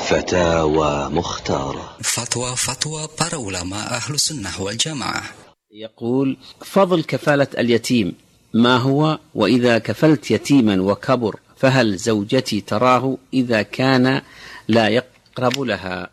فتاوى مختارة. فتوى para ulama أهل السنة والجماعة. يقول: فضل كفالة اليتيم ما هو؟ وإذا كفلت يتيما وكبر فهل زوجتي تراه إذا كان لا يقرب لها؟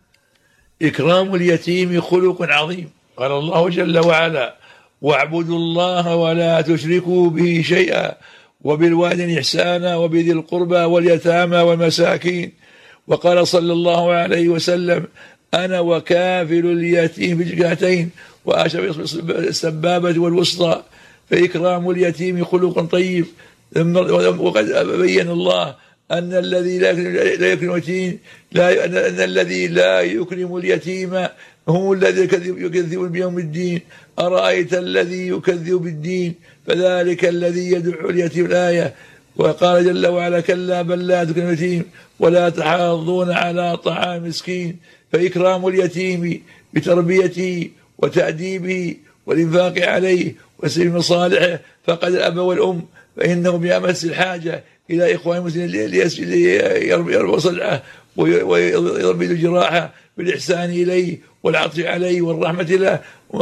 إكرام اليتيم خلق عظيم. قال الله جل وعلا: واعبدوا الله ولا تشركوا به شيئا وبالوالدين إحسانا وبذي القربى واليتامى والمساكين. وقال صلى الله عليه وسلم: أنا وكافل اليتيم بجهتين وأشبه السبابة والوسطى. فإكرام اليتيم خلق طيب. وقد بين الله أن الذي لا يكرم اليتيم أن الذي لا يكرم اليتيم هم الذين يكذبون بيوم الدين. أرأيت الذي يكذب بالدين فذلك الذي يدعو اليتيم. الآية. وقال جل وعلا: كلا بل لا تكرمون اليتيم ولا تحاضون على طعام مسكين. فإكرام اليتيم بتربيته وتأديبه والإنفاق عليه وسبيل مصالحه فقد الأب والأم، فإنهم بأمس الحاجة إلى إخوان المسلمين ليربوا صدعه ويربي جراحه بالإحسان إليه والعطف عليه والرحمة له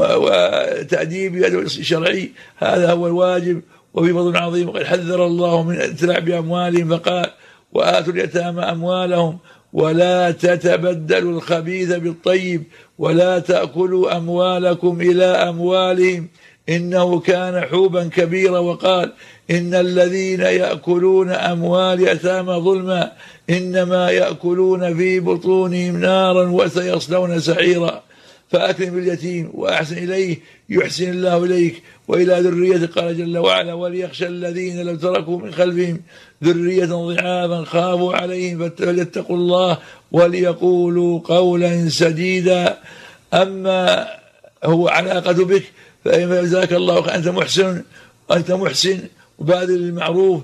وتأديب الشرعي. هذا هو الواجب. وفي فضل عظيم. وقد حذر الله من الاتلاع بأموالهم فقال: وآتوا اليتامى أموالهم ولا تتبدلوا الخبيث بالطيب ولا تأكلوا أموالكم إلى أموالهم إنه كان حوبا كبيرا. وقال: إن الذين يأكلون أموال يتامى ظلما إنما يأكلون في بطونهم نارا وسيصلون سعيرا. فأكرم باليتيم وأحسن إليه يحسن الله إليك وإلى ذريته. قال جل وعلا: وليخشى الذين لو تركوا من خلفهم ذرية ضعافا خافوا عليهم فليتقوا الله وليقولوا قولا سديدا. أما هو علاقة بك فجزاك الله أنت محسن وباذل المعروف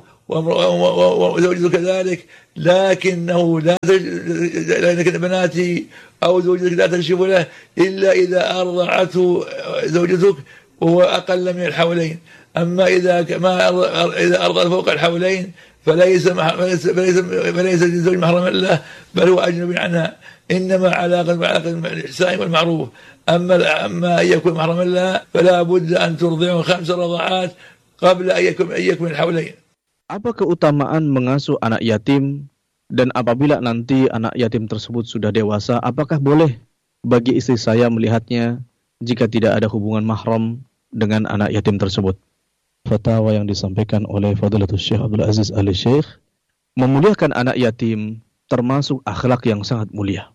وزوجته كذلك، لكنه لكن بناتي أو زوجتك لا تكشف له إلا إذا أرضعته زوجتك وهو أقل من الحولين. أما إذا أرضعت فوق الحولين فليس الزوج محرما له بل هو أجنبي عنها. إنما علاقة الإحسان والمعروف. أما أن يكون محرما لها فلا بد أن ترضعه 5 رضعات قبل أن يكون الحولين. Apa keutamaan mengasuh anak yatim, dan apabila nanti anak yatim tersebut sudah dewasa, apakah boleh bagi istri saya melihatnya jika tidak ada hubungan mahram dengan anak yatim tersebut? Fatwa yang disampaikan oleh Fadilatul Syekh Abdul Aziz Al-Syekh, memuliakan anak yatim termasuk akhlak yang sangat mulia.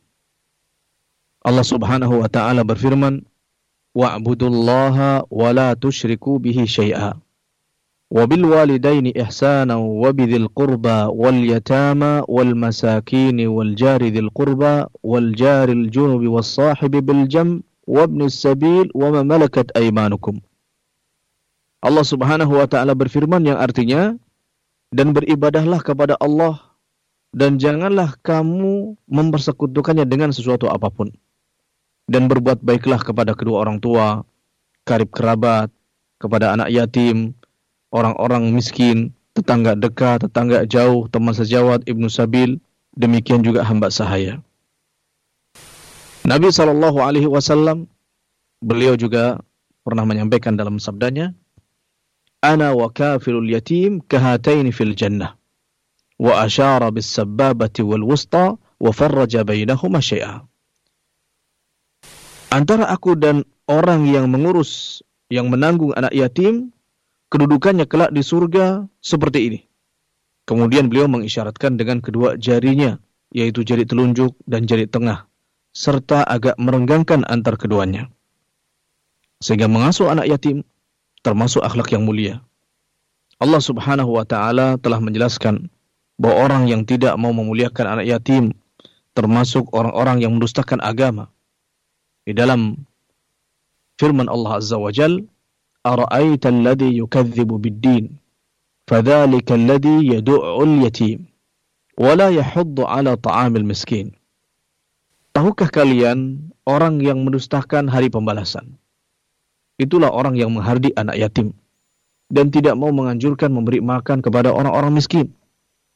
Allah Subhanahu wa taala berfirman: "Wa'budullaha wa la tusyriku bihi syai'a." وبالوالدين إحسانا وبذي القربى واليتامى والمساكين والجار ذي القربى والجار الجنب والصاحب بالجنب وابن السبيل وما ملكت أيمانكم. Allah Subhanahu wa taala berfirman yang artinya, dan beribadahlah kepada Allah dan janganlah kamu mempersekutukannya dengan sesuatu apapun, dan berbuat baiklah kepada kedua orang tua, karib kerabat, kepada anak yatim, orang-orang miskin, tetangga dekat, tetangga jauh, teman sejawat, ibnu sabil, demikian juga hamba sahaya. Nabi SAW, beliau juga pernah menyampaikan dalam sabdanya, "Ana wa kafilul yatim kahataini fil jannah." Wa asyara bis sababati wal wusta wa farraja bainahuma syai'a. Antara aku dan orang yang mengurus, yang menanggung anak yatim, kedudukannya kelak di surga seperti ini. Kemudian beliau mengisyaratkan dengan kedua jarinya, yaitu jari telunjuk dan jari tengah, serta agak merenggangkan antar keduanya. Sehingga mengasuh anak yatim termasuk akhlak yang mulia. Allah Subhanahu wa taala telah menjelaskan bahwa orang yang tidak mau memuliakan anak yatim termasuk orang-orang yang mendustakan agama. Di dalam firman Allah Azza wa Jalla, "Ara'aita alladhi yukadzibu bid-din, fadzalika alladhi yad'u'ul yatim, wa la yahuddu 'ala ta'amil miskin." Tahukah kalian orang yang mendustakan hari pembalasan? Itulah orang yang menghardik anak yatim dan tidak mau menganjurkan memberi makan kepada orang-orang miskin.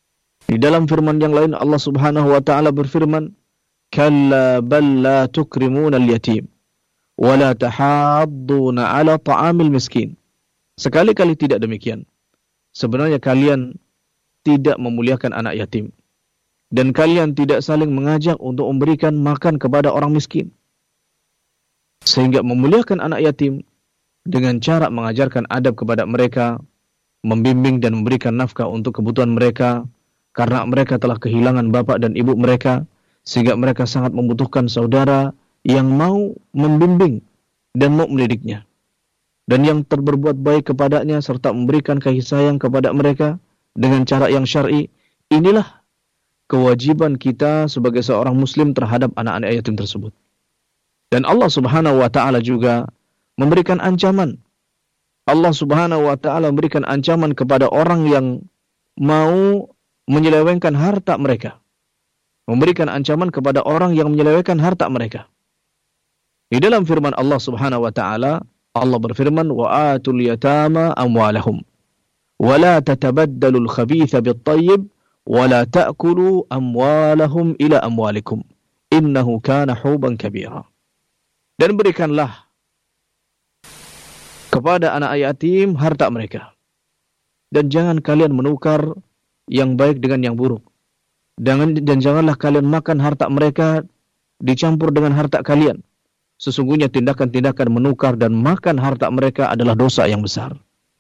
Di dalam firman yang lain Allah Subhanahu wa taala berfirman, "Kalla bal la tukrimuna al-yatim wa la tahadduna 'ala ta'amil miskin." Sekali-kali tidak demikian. Sebenarnya kalian tidak memuliakan anak yatim dan kalian tidak saling mengajak untuk memberikan makan kepada orang miskin. Sehingga memuliakan anak yatim dengan cara mengajarkan adab kepada mereka, membimbing dan memberikan nafkah untuk kebutuhan mereka, karena mereka telah kehilangan bapak dan ibu mereka, sehingga mereka sangat membutuhkan saudara yang mau membimbing dan mau mendidiknya. Dan yang berbuat baik kepadanya serta memberikan kasih sayang kepada mereka dengan cara yang syar'i. Inilah kewajiban kita sebagai seorang muslim terhadap anak-anak yatim tersebut. Dan Allah Subhanahu wa taala juga memberikan ancaman. Allah Subhanahu wa taala memberikan ancaman kepada orang yang mau menyelewengkan harta mereka. Memberikan ancaman kepada orang yang menyelewengkan harta mereka. Di dalam firman Allah Subhanahu wa taala, Allah berfirman, "Wa atul yatama amwalahum wa la tatabaddalu al-khabitha bit-tayyib wa la ta'kulu amwalahum ila amwalikum innahu kana huban kabira." Dan berikanlah kepada anak yatim harta mereka. Dan jangan kalian menukar yang baik dengan yang buruk. Dan janganlah kalian makan harta mereka dicampur dengan harta kalian. Sesungguhnya tindakan-tindakan menukar dan makan harta mereka adalah dosa yang besar.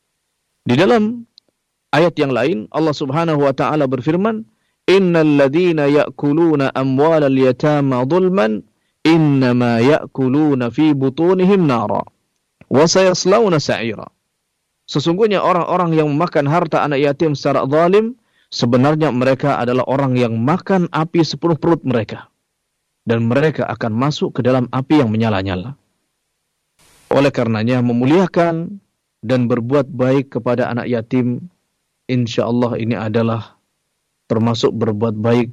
Di dalam ayat yang lain, Allah Subhanahu wa taala berfirman, "Innal ladzina ya'kuluna amwalal yatama dzulman innama ya'kuluna fi butunihim nara wa sayaslawna sa'ira." Sesungguhnya orang-orang yang memakan harta anak yatim secara zalim, sebenarnya mereka adalah orang yang makan api sepenuh perut mereka. Dan mereka akan masuk ke dalam api yang menyala-nyala. Oleh karenanya, memuliakan dan berbuat baik kepada anak yatim, insya Allah ini adalah termasuk berbuat baik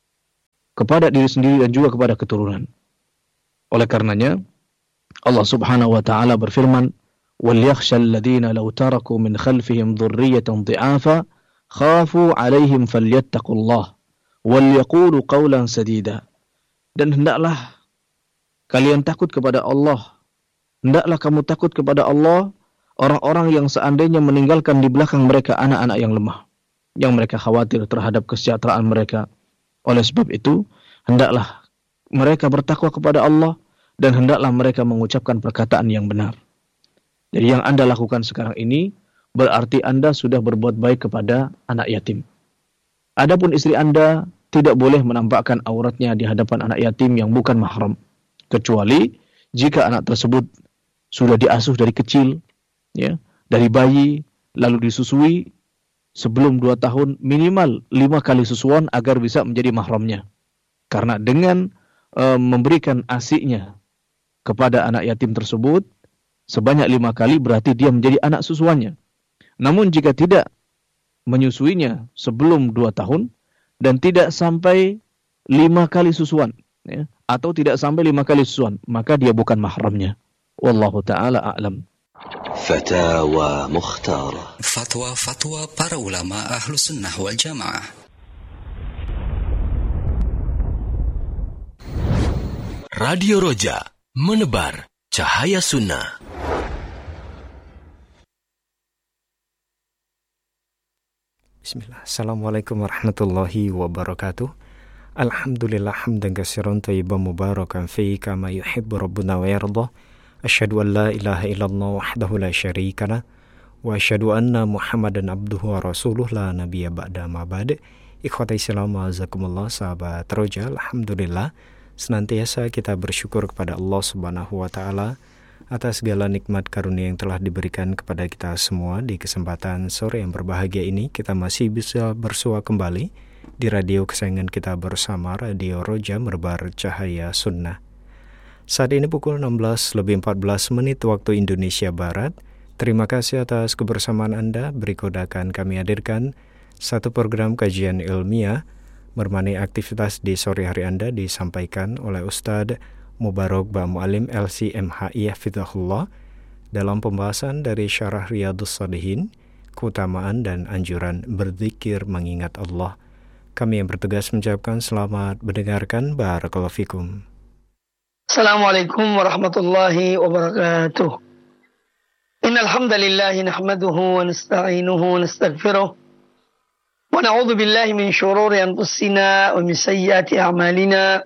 kepada diri sendiri dan juga kepada keturunan. Oleh karenanya, Allah Subhanahu wa ta'ala berfirman, وَلْيَخْشَى الَّذِينَ لَوْ تَرَكُوا مِنْ خَلْفِهِمْ ذُرِّيَّةً ضِعَافًا خَافُوا عَلَيْهِمْ فَلْيَتَّقُوا اللَّهَ وَلْيَقُولُوا قَوْلًا سَدِيدًا. Dan hendaklah kalian takut kepada Allah. Hendaklah kamu takut kepada Allah, orang-orang yang seandainya meninggalkan di belakang mereka anak-anak yang lemah, yang mereka khawatir terhadap kesejahteraan mereka. Oleh sebab itu, hendaklah mereka bertakwa kepada Allah dan hendaklah mereka mengucapkan perkataan yang benar. Jadi yang Anda lakukan sekarang ini berarti Anda sudah berbuat baik kepada anak yatim. Adapun istri Anda tidak boleh menampakkan auratnya di hadapan anak yatim yang bukan mahram, kecuali jika anak tersebut sudah diasuh dari kecil, ya, dari bayi, lalu disusui sebelum 2 tahun, minimal 5 kali susuan agar bisa menjadi mahramnya. Karena dengan memberikan ASI-nya kepada anak yatim tersebut sebanyak 5 kali berarti dia menjadi anak susuannya. Namun jika tidak menyusuinya sebelum 2 tahun dan tidak sampai 5 kali susuan, ya, atau tidak sampai 5 kali susuan, maka dia bukan mahramnya. Wallahu ta'ala a'lam. Fatawa Mukhtarah. Fatwa para ulama Ahlus Sunnah wal Jamaah. Radio Roja, menebar cahaya sunnah. Bismillah. Assalamualaikum warahmatullahi wabarakatuh. Alhamdulillah hamdan katsiran thayyiban mubarakan fi kama yuhibbu rabbuna wa yarda. Asyhadu an la ilaha illallah wahdahu la syarikalah wa asyhadu anna Muhammadan abduhu wa rasuluh la nabiyya ba'da ma ba'd. Ikhwata Islam wa azakumullah, sahabat Roja, alhamdulillah senantiasa kita bersyukur kepada Allah Subhanahu wa taala atas segala nikmat karunia yang telah diberikan kepada kita semua. Di kesempatan sore yang berbahagia ini, kita masih bisa bersua kembali di radio kesayangan kita bersama, Radio Roja, menebar cahaya sunnah. Saat ini pukul 16:14 waktu Indonesia Barat. Terima kasih atas kebersamaan Anda. Berikut akan kami hadirkan satu program kajian ilmiah menemani aktivitas di sore hari Anda, disampaikan oleh Ustadz Mubarak Ba Mu'alim LCMHI Hafizahullah dalam pembahasan dari Syarah Riyadhus Shalihin, keutamaan dan anjuran berzikir mengingat Allah. Kami yang bertugas mengucapkan selamat mendengarkan. Barakallahu fikum. Assalamualaikum warahmatullahi wabarakatuh. Innal hamdalillah nahmaduhu wa nasta'inuhu wa nastaghfiruh wa na'udzu billahi min shururi anfusina wa min sayyiati a'malina.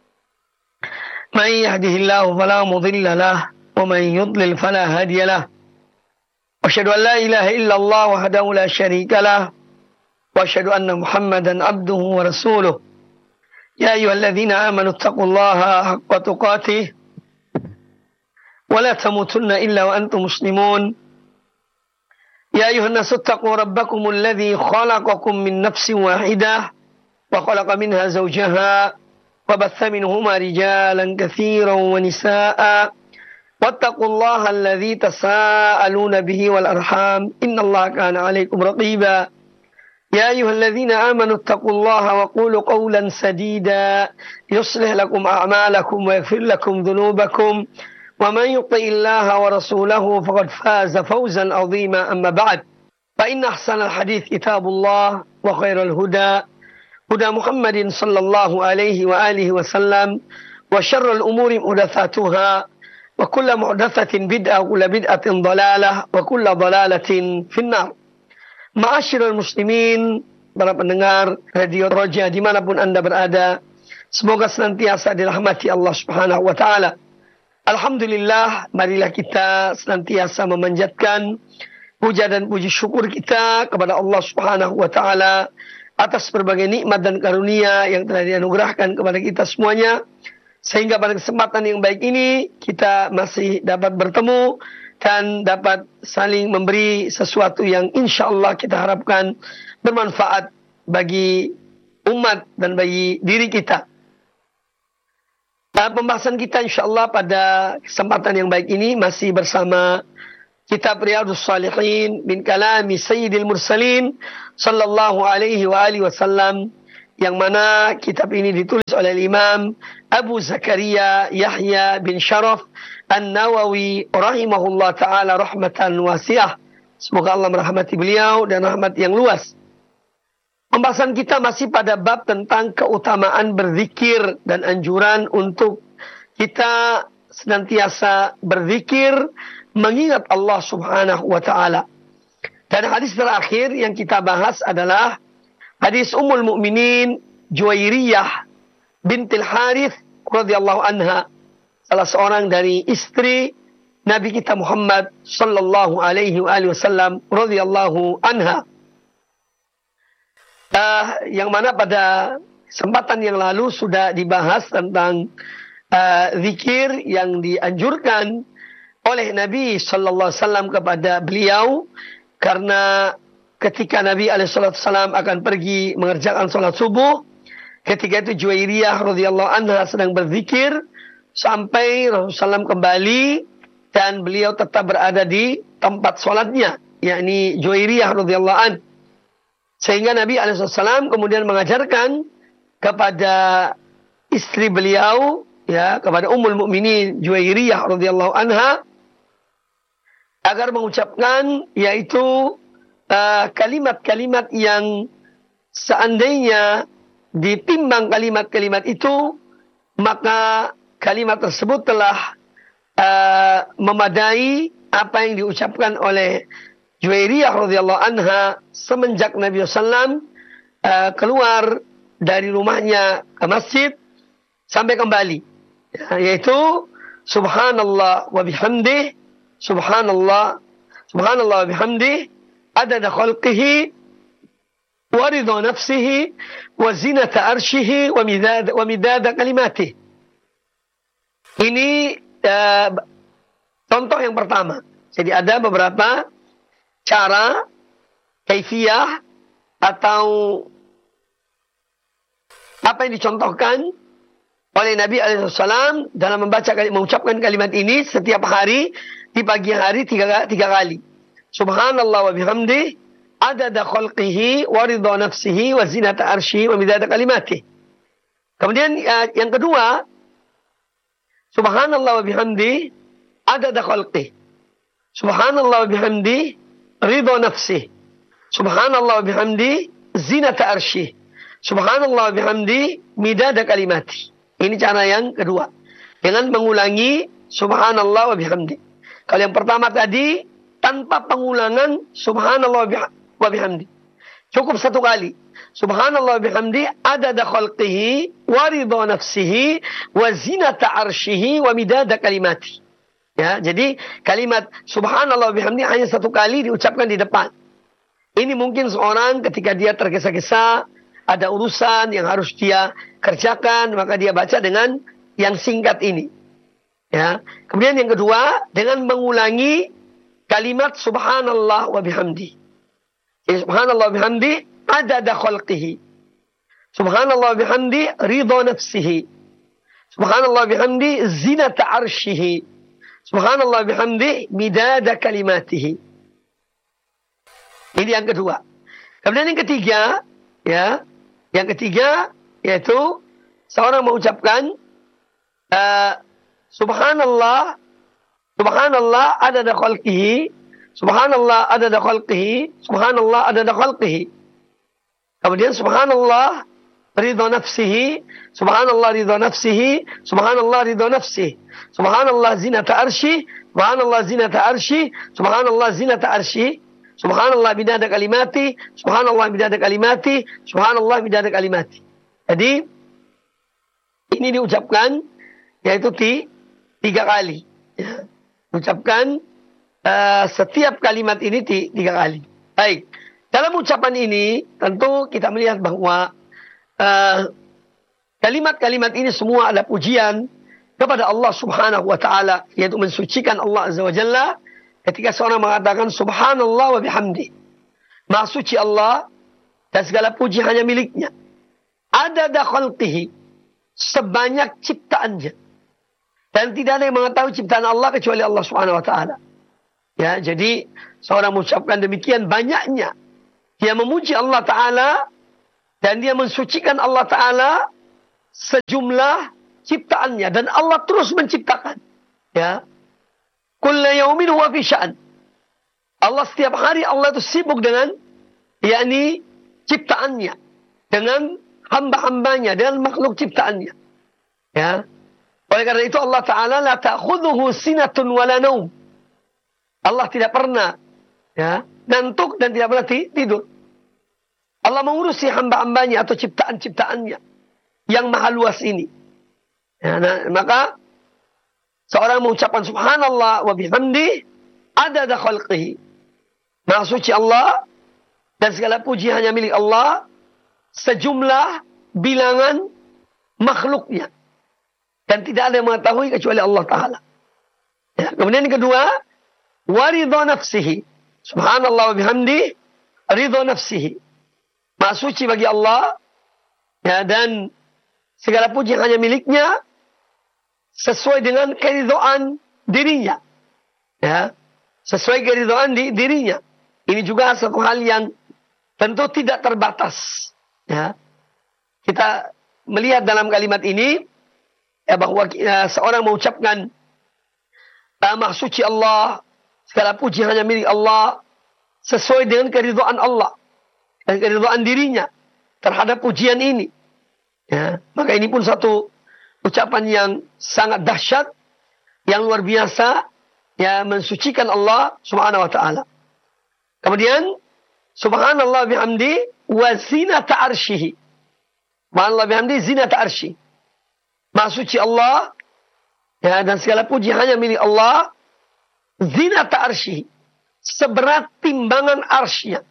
Man yahdihillahu fala mudilla lahu wa man yudlil fala hadiya lahu. Asyhadu an la ilaha illallah wahdahu la syarika lahu wa asyhadu anna Muhammadan abduhu wa rasuluh. Ya ayyuhalladzina amanu taqullaha haqqa tuqatih wa la tamutunna illa wa antum muslimun. Ya ayyuhan nasu taqu rabbakumul ladzi khalaqakum min nafsin wahidah wa khalaqa minha zawjaha wa batha minhuma rijalan katsiran wa nisaa'a wattaqullaha alladzi tasaaluna bihi wal arham innallaha kana 'alaikum raqiba. يا أيها الذين آمنوا اتقوا الله وقولوا قولا سديدا يصلح لكم أعمالكم ويغفر لكم ذنوبكم ومن يطع الله ورسوله فقد فاز فوزا عظيما أما بعد فإن أحسن الحديث كتاب الله وخير الهدى هدى محمد صلى الله عليه وآله وسلم وشر الأمور محدثاتها وكل محدثة بدعة وكل بدعة ضلالة وكل ضلالة في النار. Ma'asyiral muslimin, para pendengar Radio Roja dimanapun Anda berada, semoga senantiasa dirahmati Allah Subhanahu wa Ta'ala. Alhamdulillah, marilah kita senantiasa memanjatkan puja dan puji syukur kita kepada Allah Subhanahu wa Ta'ala atas berbagai nikmat dan karunia yang telah dianugerahkan kepada kita semuanya, sehingga pada kesempatan yang baik ini kita masih dapat bertemu dan dapat saling memberi sesuatu yang insya Allah kita harapkan bermanfaat bagi umat dan bagi diri kita. Pembahasan kita insya Allah pada kesempatan yang baik ini masih bersama kitab Riyadhus Shalihin min kalami Sayyidil Mursalin sallallahu alaihi wa alihi wasallam, yang mana kitab ini ditulis oleh Imam Abu Zakaria Yahya bin Sharaf An-Nawawi rahimahullah ta'ala rahmatan wasi'ah. Semoga Allah merahmati beliau dan rahmat yang luas. Pembahasan kita masih pada bab tentang keutamaan berzikir dan anjuran untuk kita senantiasa berzikir mengingat Allah Subhanahu wa ta'ala. Dan hadis terakhir yang kita bahas adalah hadis Ummul Mukminin Juwairiyah bintil Harith radhiyallahu anha, salah seorang dari istri Nabi kita Muhammad sallallahu alaihi wasallam radhiyallahu anha. Yang mana pada kesempatan yang lalu sudah dibahas tentang zikir yang dianjurkan oleh Nabi sallallahu alaihi wasallam kepada beliau, karena ketika Nabi alaihi wasallam akan pergi mengerjakan salat subuh, ketika itu Juwairiyah radhiyallahu anha sedang berzikir sampai Rasulullah SAW kembali dan beliau tetap berada di tempat sholatnya, yakni Juwairiyah radhiyallahu an. Sehingga Nabi SAW kemudian mengajarkan kepada istri beliau, ya, kepada Ummul Mukminin Juwairiyah radhiyallahu anha, agar mengucapkan yaitu kalimat-kalimat yang seandainya ditimbang kalimat-kalimat itu, maka kalimat tersebut telah memadai apa yang diucapkan oleh Juwairiyah radhiyallahu anha semenjak Nabi SAW keluar dari rumahnya ke masjid sampai kembali, yaitu Subhanallah wa bihamdih, Subhanallah wa bihamdih, adada khalqihi wa ridha nafsihi wa zinata arshihi wa midada kalimatih. Ini contoh yang pertama. Jadi ada beberapa cara, kaifiyah atau apa yang dicontohkan oleh Nabi SAW dalam mengucapkan kalimat ini setiap hari, di pagi hari tiga kali. Subhanallah wa bihamdih, adada khalqihi wa ridha nafsihi wa zinata arshihi wa midada kalimatih. Kemudian yang kedua, Subhanallah wa bihamdih, adada khalqihi, Subhanallah wa bihamdih, ridha nafsihi, Subhanallah wa bihamdih, zinata arshihi, subhanallah bihamdi midada kalimati. Ini cara yang kedua. Dengan mengulangi subhanallah wa bihamdi. Kalau yang pertama tadi tanpa pengulangan subhanallah wa bihamdi. Cukup satu kali. Subhanallah bihamdi adada khalqihi wa ridha nafsihi wa zinata arshihi wa midada kalimati. Ya, jadi kalimat subhanallah bihamdi hanya satu kali diucapkan di depan. Ini mungkin seorang ketika dia tergesa-gesa, ada urusan yang harus dia kerjakan, maka dia baca dengan yang singkat ini. Ya. Kemudian yang kedua, dengan mengulangi kalimat subhanallah wa bihamdi. Jadi, subhanallah wa bihamdi adada khalqihi. Subhanallah wa bihamdi ridha nafsihi. Subhanallah wa bihamdi zinata arshihi. Subhanallah wa bihamdi midada kalimatihi. Ini yang kedua. Kemudian yang ketiga, ya, yang ketiga yaitu seorang mengucapkan subhanallah, subhanallah adada khalqihi, subhanallah adada khalqihi, subhanallah adada khalqihi. Kemudian subhanallah ridha nafsihi, subhanallah ridha nafsihi, subhanallah ridha nafsihi, subhanallah zinata arsy, subhanallah zinata arsy, subhanallah zinata arsy, subhanallah bidada kalimati, subhanallah bidada kalimati, subhanallah bidada kalimati. Jadi ini diucapkan yaitu 3 kali. Ya. Ucapkan setiap kalimat ini 3 kali. Baik. Dalam ucapan ini tentu kita melihat bahwa kalimat-kalimat ini semua ada pujian kepada Allah Subhanahu wa taala, yaitu mensucikan Allah Azza wa Jalla ketika seorang mengatakan subhanallah wa bihamdi. Maha suci Allah dan segala puji hanya miliknya. Adada khalqihi, sebanyak ciptaannya. Dan tidak ada yang mengetahui ciptaan Allah kecuali Allah Subhanahu wa taala. Ya, jadi seorang mengucapkan demikian banyaknya. Dia memuji Allah taala dan dia mensucikan Allah taala sejumlah ciptaannya dan Allah terus menciptakan. Ya. Kulla yaumin huwa fi sya'an. Allah setiap hari Allah itu sibuk dengan yakni ciptaannya, dengan hamba-hambanya, dengan makhluk ciptaannya. Ya. Oleh karena itu Allah Ta'ala la ta'khudhuhu sinatun wala naum. Allah tidak pernah ngantuk dan tidak pernah tidur. Allah mengurusi hamba-hambanya atau ciptaan-ciptaannya yang maha luas ini. Ya, maka seorang mengucapkan subhanallah wa bihamdi adada khalqihi. Maha suci Allah dan segala puji hanya milik Allah sejumlah bilangan makhluknya. Dan tidak ada yang mengetahui kecuali Allah Ta'ala. Ya, kemudian yang kedua, waridha nafsihi. Subhanallah wa bihamdi ridha nafsihi. Maha suci bagi Allah ya, dan segala puji hanya miliknya sesuai dengan keridhaan dirinya. Ya, sesuai keridhaan dirinya. Ini juga satu hal yang tentu tidak terbatas. Ya. Kita melihat dalam kalimat ini ya, bahwa seorang mengucapkan Maha suci Allah, segala puji hanya milik Allah, sesuai dengan keridhaan Allah dan keridhaan dirinya terhadap pujian ini. Ya, maka ini pun satu ucapan yang sangat dahsyat, yang luar biasa, ya, mensucikan Allah Subhanahu wa taala. Kemudian subhanallah bihamdi wa zinata arsyihi. Subhanallah bihamdi zinata arsyihi. Maha suci Allah ya, dan segala puji hanya milik Allah. Zinata arsyihi, seberat timbangan arsy-Nya.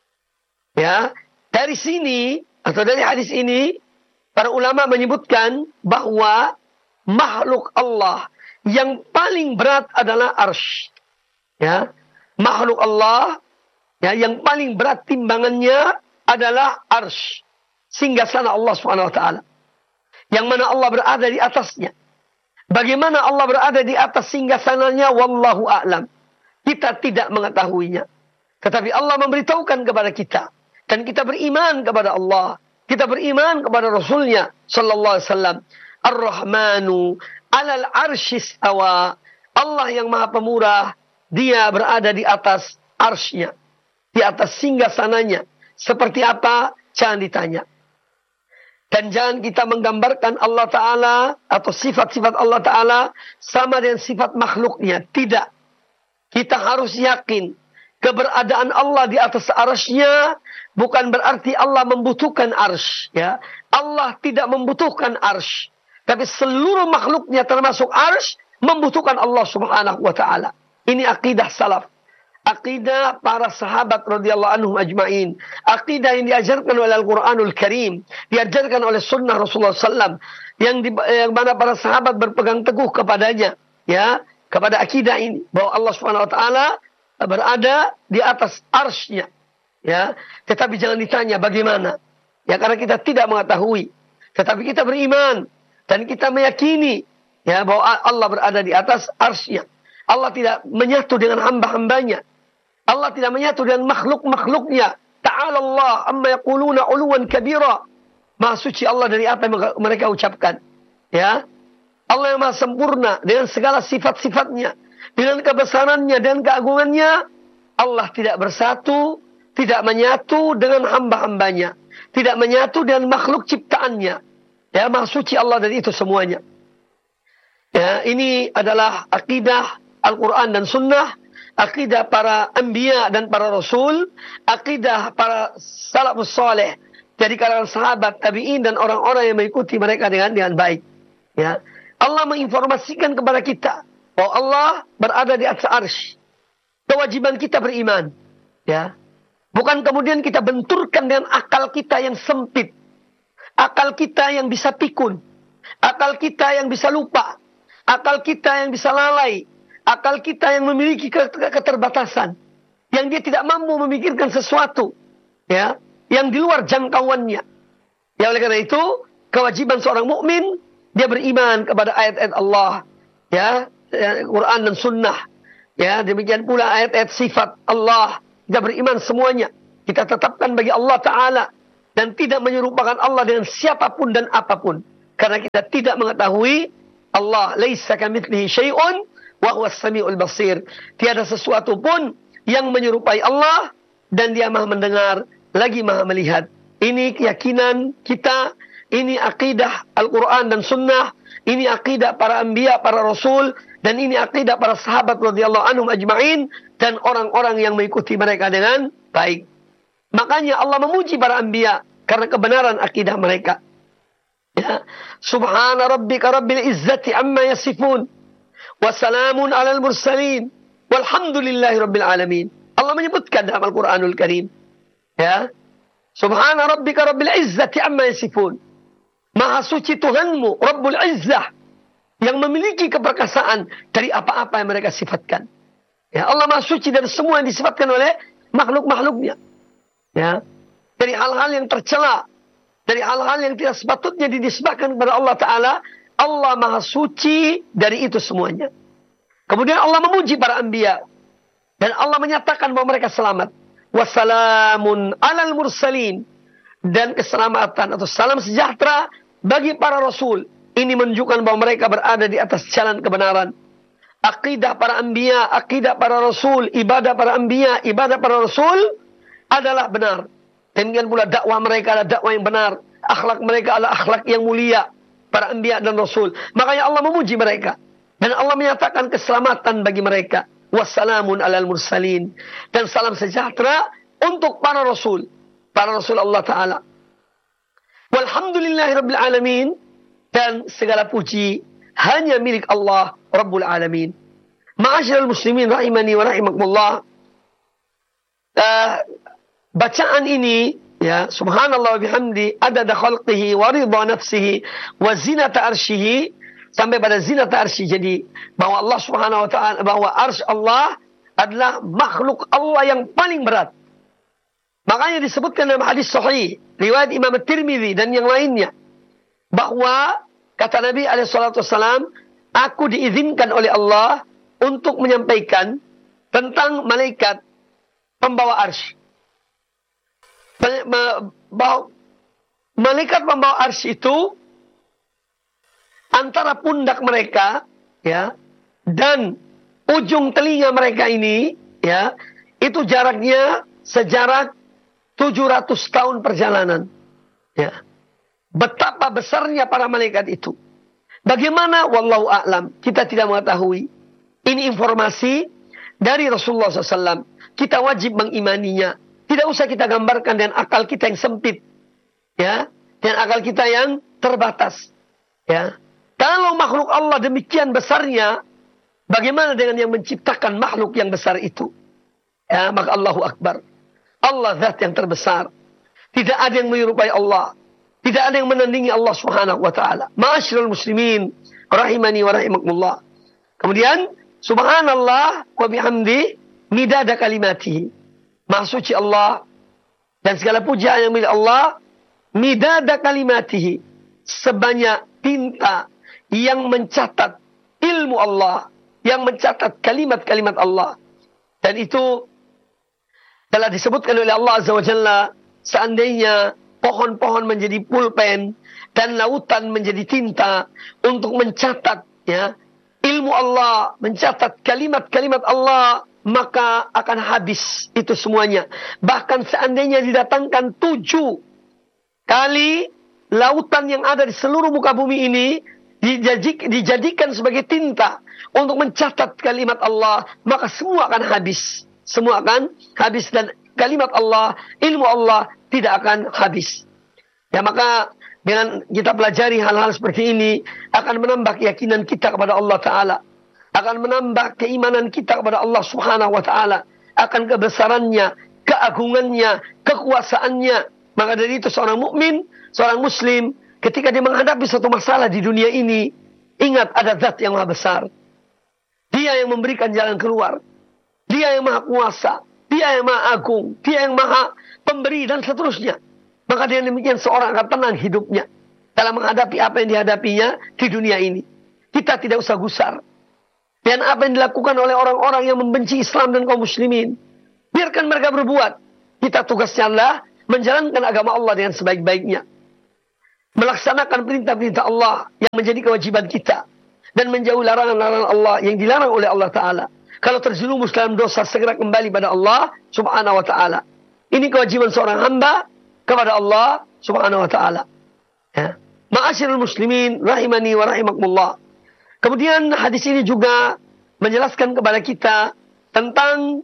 Ya, dari sini atau dari hadis ini para ulama menyebutkan bahwa makhluk Allah yang paling berat adalah arsy. Ya, makhluk Allah ya, yang paling berat timbangannya adalah arsy, singgasana Allah Subhanahu wa taala. Yang mana Allah berada di atasnya. Bagaimana Allah berada di atas singgasananya, wallahu a'lam. Kita tidak mengetahuinya. Tetapi Allah memberitahukan kepada kita. Dan kita beriman kepada Allah. Kita beriman kepada Rasulnya sallallahu alaihi wasallam. Ar-Rahmanu alal arsyis awa. Allah yang maha pemurah, dia berada di atas arsy-Nya. Di atas singgasananya. Seperti apa? Jangan ditanya. Dan jangan kita menggambarkan Allah Ta'ala atau sifat-sifat Allah Ta'ala sama dengan sifat makhluknya. Tidak. Kita harus yakin keberadaan Allah di atas arsy-Nya bukan berarti Allah membutuhkan arsy. Ya. Allah tidak membutuhkan arsy. Tapi seluruh makhluknya termasuk arsy membutuhkan Allah Subhanahu wa Ta'ala. Ini akidah salaf. Akidah para sahabat radhiyallahu anhum ajma'in. Akidah yang diajarkan oleh Al-Quranul Karim. Diajarkan oleh sunnah Rasulullah SAW. Yang mana para sahabat berpegang teguh kepadanya. Ya, kepada akidah ini. Bahwa Allah Subhanahu wa Ta'ala berada di atas arsy-Nya. Ya, tetapi jangan ditanya bagaimana. Ya, karena kita tidak mengetahui. Tetapi kita beriman. Dan kita meyakini. Ya, bahwa Allah berada di atas arsy-Nya. Allah tidak menyatu dengan hamba-hambanya. Allah tidak menyatu dengan makhluk-makhluknya. Ta'ala Allah amma yaquluna 'uluwan kabira. Maha suci Allah dari apa yang mereka ucapkan. Ya. Allah yang maha sempurna dengan segala sifat-sifatnya, dengan kebesarannya dan keagungannya. Allah tidak bersatu, tidak menyatu dengan hamba-hambanya, tidak menyatu dengan makhluk ciptaannya. Ya, maha suci Allah dari itu semuanya. Ya, ini adalah akidah Al-Quran dan Sunnah, akidah para anbiya dan para rasul, akidah para salafus saleh dari kalangan sahabat, tabi'in dan orang-orang yang mengikuti mereka dengan baik. Ya. Allah menginformasikan kepada kita bahwa Allah berada di atas arsy. Kewajiban kita beriman. Ya. Bukan kemudian kita benturkan dengan akal kita yang sempit. Akal kita yang bisa pikun. Akal kita yang bisa lupa. Akal kita yang bisa lalai. Akal kita yang memiliki keterbatasan. Yang dia tidak mampu memikirkan sesuatu. Ya, yang di luar jangkauannya. Ya, oleh karena itu, kewajiban seorang mukmin dia beriman kepada ayat-ayat Allah. Ya, Quran dan Sunnah. Ya, demikian pula ayat-ayat sifat Allah. Kita beriman semuanya. Kita tetapkan bagi Allah Ta'ala. Dan tidak menyerupakan Allah dengan siapapun dan apapun. Karena kita tidak mengetahui Allah. Laisa kamitslihi syai'un wa huwas samiul basir. Tiada sesuatu pun yang menyerupai Allah dan dia maha mendengar lagi maha melihat. Ini keyakinan kita, ini akidah Al-Quran dan Sunnah, ini akidah para anbiya, para rasul, dan ini akidah para sahabat radhiyallahu anhum ajma'in dan orang-orang yang mengikuti mereka dengan baik. Makanya Allah memuji para anbiya karena kebenaran akidah mereka. Ya. Subhana rabbika rabbil izzati amma yasifun. Wassalamun alal mursalin. Walhamdulillahi rabbil alamin. Allah menyebutkan dalam Al-Quranul Karim. Ya. Subhana rabbika rabbil izzati amma yasifun. Maha suci Tuhanmu, Rabbul Izzah. Yang memiliki keperkasaan dari apa-apa yang mereka sifatkan. Ya. Allah maha suci dari semua yang disifatkan oleh makhluk-makhluknya. Ya. Dari hal-hal yang tercela. Dari hal-hal yang tidak sepatutnya dinisbahkan kepada Allah Ta'ala. Allah maha suci dari itu semuanya. Kemudian Allah memuji para anbiya. Dan Allah menyatakan bahwa mereka selamat. Wassalamun alal mursalin. Dan keselamatan atau salam sejahtera bagi para rasul. Ini menunjukkan bahwa mereka berada di atas jalan kebenaran. Akidah para anbiya, akidah para rasul, ibadah para anbiya, ibadah para rasul adalah benar. Demikian pula dakwah mereka adalah dakwah yang benar. Akhlak mereka adalah akhlak yang mulia. Para anbiya dan rasul. Makanya Allah memuji mereka. Dan Allah menyatakan keselamatan bagi mereka. Wassalamun alal mursalin. Dan salam sejahtera untuk para rasul. Para rasul Allah Ta'ala. Walhamdulillahi rabbil alamin. Dan segala puji hanya milik Allah Rabbul Alamin. Ma'asyiral muslimin rahimani wa rahimakumullah. Bacaan ini, ya, subhanallah wa bihamdi adada khalqihi wa ridha nafsihi wa zinata arsyihi, sampai pada zinata arsy. Jadi bahwa Allah Subhanahu wa taala, bahwa arsy Allah adalah makhluk Allah yang paling berat. Makanya disebutkan dalam hadis sahih riwayat Imam At-Tirmidzi dan yang lainnya bahwa kata Nabi alaihi salatu wasallam, aku diizinkan oleh Allah untuk menyampaikan tentang malaikat pembawa arsy. Malaikat pembawa arsy itu antara pundak mereka, ya, dan ujung telinga mereka ini, ya, itu jaraknya sejarak 700 tahun perjalanan, ya. betapa besarnya para malaikat itu. Bagaimana? Wallahu a'lam. Kita tidak mengetahui. Ini informasi dari Rasulullah SAW. Kita wajib mengimaninya. Tidak usah kita gambarkan dengan akal kita yang sempit. Ya, dan akal kita yang terbatas. Ya. Kalau makhluk Allah demikian besarnya, bagaimana dengan yang menciptakan makhluk yang besar itu? Ya, maka Allahu Akbar. Allah zat yang terbesar. Tidak ada yang menyerupai Allah. Tidak ada yang menandingi Allah Subhanahu wa taala. Ma'asyiral muslimin, rahimani wa rahimakumullah. Kemudian subhanallah wa bihamdi midada kalimatihi. Maha suci Allah dan segala puja yang milik Allah, midada kalimatihi, sebanyak tinta yang mencatat ilmu Allah, yang mencatat kalimat-kalimat Allah. Dan itu telah disebutkan oleh Allah Azza wa Jalla, seandainya pohon-pohon menjadi pulpen dan lautan menjadi tinta untuk mencatat ya ilmu Allah, mencatat kalimat-kalimat Allah, maka akan habis itu semuanya. Bahkan seandainya didatangkan 7 kali lautan yang ada di seluruh muka bumi ini dijadikan sebagai tinta untuk mencatat kalimat Allah, maka semua akan habis. Semua akan habis dan kalimat Allah, ilmu Allah tidak akan habis. Ya, maka dengan kita pelajari hal-hal seperti ini akan menambah keyakinan kita kepada Allah Ta'ala. Akan menambah keimanan kita kepada Allah Subhanahu wa Ta'ala. Akan kebesarannya, keagungannya, kekuasaannya. Maka dari itu seorang mukmin, seorang muslim, ketika dia menghadapi satu masalah di dunia ini, ingat ada zat yang maha besar. Dia yang memberikan jalan keluar. Dia yang maha kuasa. Dia yang maha agung. Dia yang maha pemberi dan seterusnya. Maka dengan demikian seorang akan tenang hidupnya dalam menghadapi apa yang dihadapinya di dunia ini. Kita tidak usah gusar. Dan apa yang dilakukan oleh orang-orang yang membenci Islam dan kaum muslimin, biarkan mereka berbuat. Kita tugasnya adalah menjalankan agama Allah dengan sebaik-baiknya. Melaksanakan perintah-perintah Allah yang menjadi kewajiban kita. Dan menjauhi larangan-larangan Allah yang dilarang oleh Allah Ta'ala. Kalau terjerumus dalam dosa, segera kembali pada Allah Subhanahu wa Ta'ala. Ini kewajiban seorang hamba kepada Allah Subhanahu wa Ta'ala. Ya. Ma'asyiral muslimin, rahimani wa rahimakumullah. Kemudian hadis ini juga menjelaskan kepada kita tentang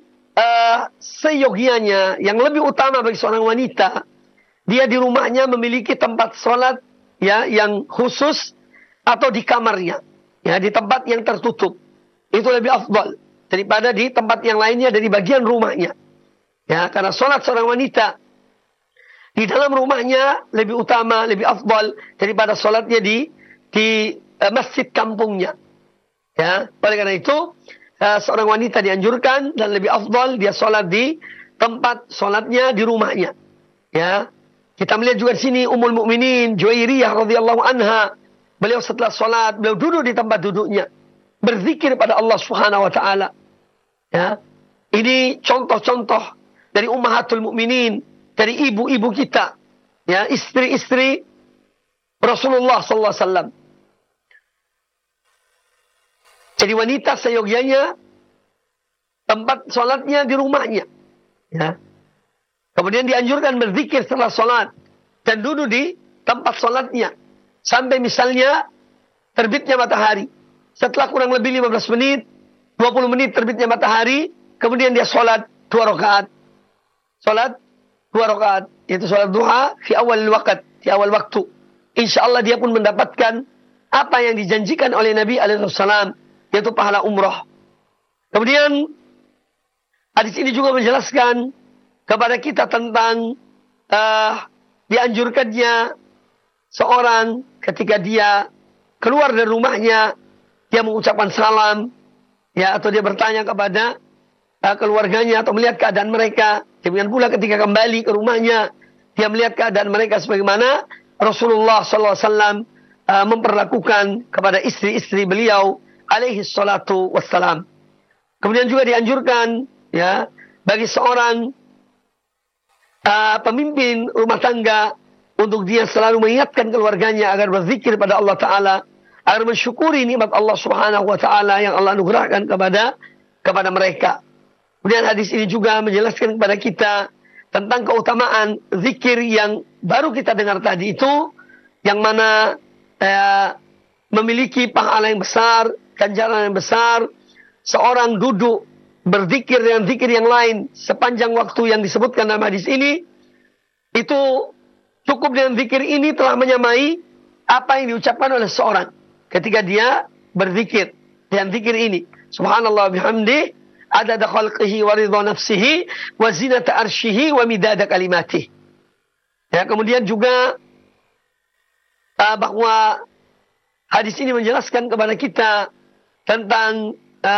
seyogianya yang lebih utama bagi seorang wanita. Dia di rumahnya memiliki tempat sholat ya yang khusus atau di kamarnya. Ya, di tempat yang tertutup. Itu lebih afdal daripada di tempat yang lainnya dari bagian rumahnya. Ya, karena sholat seorang wanita di dalam rumahnya lebih utama, lebih afdal daripada sholatnya di masjid kampungnya. Ya, oleh karena itu seorang wanita dianjurkan dan lebih afdal dia sholat di tempat sholatnya di rumahnya. Ya, kita melihat juga di sini Ummul Mukminin Juwairiyah radhiyallahu anha. Beliau setelah sholat beliau duduk di tempat duduknya berzikir pada Allah Subhanahu wa Ta'ala. Ya, ini contoh-contoh dari ummahatul mukminin, dari ibu-ibu kita, ya, istri-istri Rasulullah sallallahu alaihi wasallam. Jadi wanita seyogyanya tempat sholatnya di rumahnya. Ya. Kemudian dianjurkan berzikir setelah sholat dan duduk di tempat sholatnya sampai misalnya terbitnya matahari. Setelah kurang lebih 15 menit, 20 menit terbitnya matahari, kemudian dia sholat 2 rakaat. Sholat 2 rakaat, yaitu sholat duha di awal waktu. Insya Allah dia pun mendapatkan apa yang dijanjikan oleh Nabi alaihissalam, yaitu pahala umrah. Kemudian hadis ini juga menjelaskan kepada kita tentang dianjurkannya seorang ketika dia keluar dari rumahnya, dia mengucapkan salam, ya, atau dia bertanya kepada keluarganya atau melihat keadaan mereka. Demikian pula ketika kembali ke rumahnya, dia melihat keadaan mereka sebagaimana Rasulullah SAW memperlakukan kepada istri-istri beliau alaihi salatu wassalam. Kemudian juga dianjurkan ya bagi seorang pemimpin rumah tangga untuk dia selalu mengingatkan keluarganya agar berzikir pada Allah Ta'ala, agar mensyukuri nikmat Allah Subhanahu wa Ta'ala yang Allah anugerahkan kepada mereka. Kemudian hadis ini juga menjelaskan kepada kita tentang keutamaan zikir yang baru kita dengar tadi itu, yang mana memiliki pahala yang besar, ganjaran yang besar. Seorang duduk berzikir dengan zikir yang lain sepanjang waktu yang disebutkan dalam hadis ini, itu cukup dengan zikir ini telah menyamai apa yang diucapkan oleh seorang ketika dia berzikir dengan zikir ini. Subhanallah bihamdi, adada khalqihi wa ridha nafsihi wa zinata arshihi wa midada kalimatih. Ya, kemudian juga bahwa hadis ini menjelaskan kepada kita tentang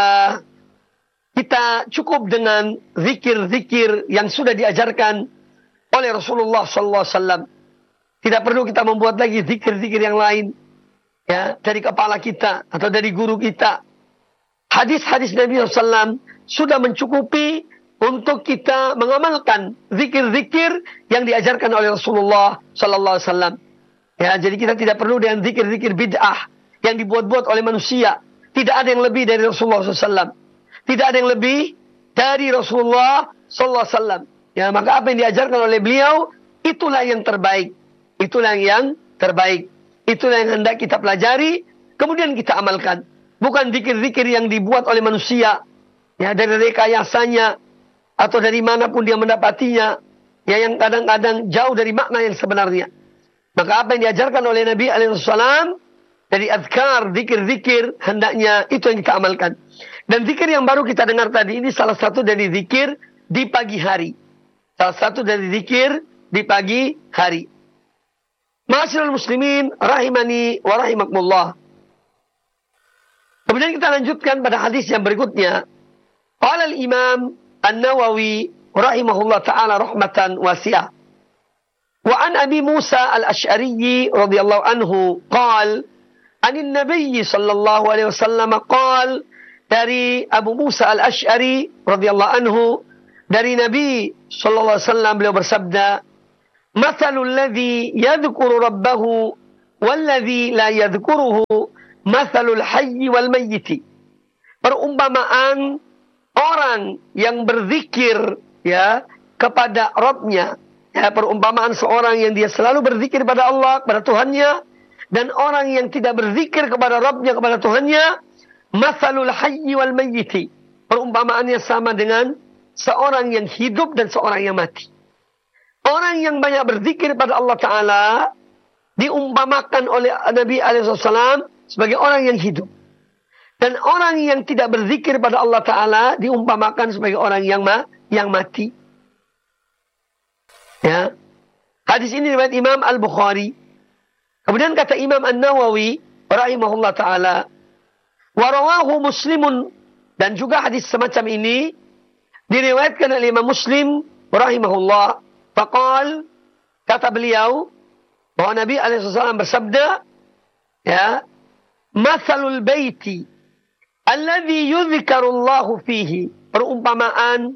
kita cukup dengan zikir-zikir yang sudah diajarkan oleh Rasulullah SAW. Tidak perlu kita membuat lagi zikir-zikir yang lain, ya, dari kepala kita atau dari guru kita. Hadis-hadis Nabi SAW sudah mencukupi untuk kita mengamalkan zikir-zikir yang diajarkan oleh Rasulullah SAW. Ya, jadi kita tidak perlu dengan zikir-zikir bid'ah yang dibuat-buat oleh manusia. Tidak ada yang lebih dari Rasulullah SAW. Tidak ada yang lebih dari Rasulullah SAW. Ya, maka apa yang diajarkan oleh beliau, itulah yang terbaik. Itulah yang terbaik. Itulah yang hendak kita pelajari, kemudian kita amalkan. Bukan zikir-zikir yang dibuat oleh manusia, ya, dari rekayasanya, atau dari manapun dia mendapatinya, ya, yang kadang-kadang jauh dari makna yang sebenarnya. Maka apa yang diajarkan oleh Nabi SAW, dari azkar, zikir-zikir, hendaknya itu yang kita amalkan. Dan zikir yang baru kita dengar tadi ini salah satu dari zikir di pagi hari. Salah satu dari zikir di pagi hari. Ma'asyiral muslimin rahimani wa rahimakumullah. Kemudian kita lanjutkan pada hadis yang berikutnya. Qala al-Imam An-Nawawi rahimahullah ta'ala rahmatan wasi'ah. Wa an Abi Musa al-Ash'ari radhiyallahu anhu qala anin Nabi sallallahu alaihi wasallam qala, dari Abu Musa al-Ash'ari radhiyallahu anhu, dari Nabi sallallahu alaihi wasallam beliau bersabda, "Mathalul ladzi yadhkuru rabbahu wal ladzi la yadhkuruhu mathalul hayyi wal mayyiti." Perumpamaan orang yang berzikir, ya, kepada Rabb-nya, ya, perumpamaan seorang yang dia selalu berzikir kepada Allah, kepada Tuhannya, dan orang yang tidak berzikir kepada Rabb-nya, kepada Tuhannya, mathalul hayyi wal mayyiti. Perumpamaannya sama dengan seorang yang hidup dan seorang yang mati. Orang yang banyak berzikir pada Allah Ta'ala diumpamakan oleh Nabi SAW sebagai orang yang hidup. Dan orang yang tidak berzikir pada Allah Ta'ala diumpamakan sebagai orang yang mati. Ya. Hadis ini riwayat Imam Al-Bukhari. Kemudian kata Imam An-Nawawi rahimahullah ta'ala, warawahu Muslimun, dan juga hadis semacam ini diriwayatkan oleh Imam Muslim rahimahullah. Faqal, kata beliau bahwa Nabi SAW bersabda, ya, mathalul baiti alladhi yudhikarullahu fihi, perumpamaan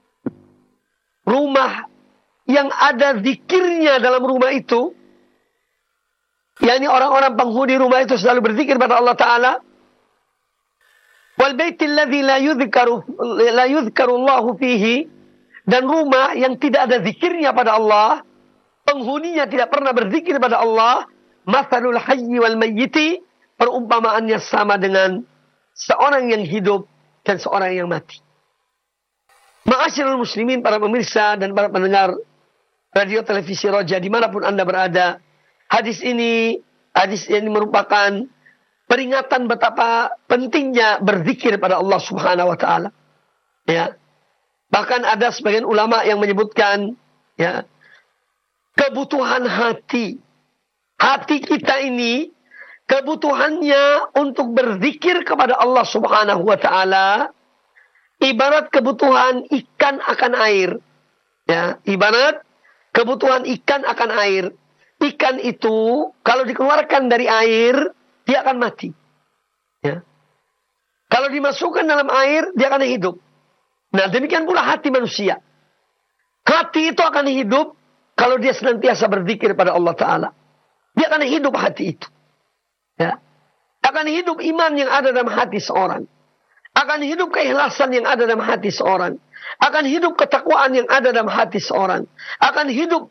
rumah yang ada zikirnya dalam rumah itu, yakni orang-orang penghuni rumah itu selalu berzikir pada Allah Ta'ala. Wal baiti alladhi la yudhkarullahu fihi, dan rumah yang tidak ada zikirnya pada Allah, penghuninya tidak pernah berzikir pada Allah. Mathalul hayyi wal mayyiti, perumpamaannya sama dengan seorang yang hidup dan seorang yang mati. Ma'asyiral muslimin, para pemirsa dan para pendengar radio televisi Roja dimanapun Anda berada, hadis ini merupakan peringatan betapa pentingnya berzikir pada Allah Subhanahu wa Ta'ala. Ya. Bahkan ada sebagian ulama yang menyebutkan, ya, kebutuhan hati kita ini, kebutuhannya untuk berzikir kepada Allah Subhanahu wa Ta'ala ibarat kebutuhan ikan akan air. Ya, ibarat kebutuhan ikan akan air. Ikan itu kalau dikeluarkan dari air, dia akan mati. Ya. Kalau dimasukkan dalam air, dia akan hidup. Nah, demikian pula hati manusia. Hati itu akan hidup kalau dia senantiasa berzikir pada Allah Ta'ala. Dia akan hidup hati itu. Ya. Akan hidup iman yang ada dalam hati seorang. Akan hidup keikhlasan yang ada dalam hati seorang. Akan hidup ketakwaan yang ada dalam hati seorang. Akan hidup